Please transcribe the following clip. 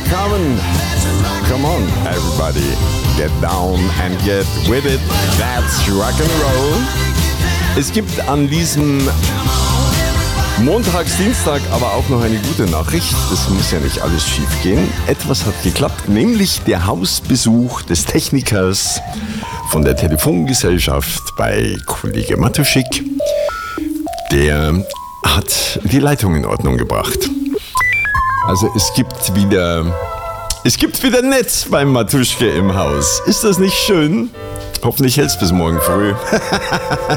willkommen. Come on, everybody. Get down and get with it. That's rock and roll. Es gibt an diesem Montags, Dienstag aber auch noch eine gute Nachricht. Es muss ja nicht alles schief gehen. Etwas hat geklappt, nämlich der Hausbesuch des Technikers von der Telefongesellschaft bei Kollege Matuschik. Der hat die Leitung in Ordnung gebracht. Also es gibt wieder Netz beim Matuschke im Haus. Ist das nicht schön? Hoffentlich hält's bis morgen früh.